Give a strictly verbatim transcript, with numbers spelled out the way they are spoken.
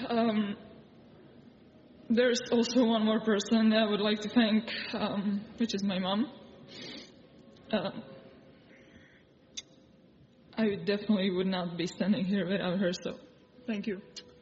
um, there's also one more person that I would like to thank, um, which is my mom. Uh, I definitely would not be standing here without her, so thank you.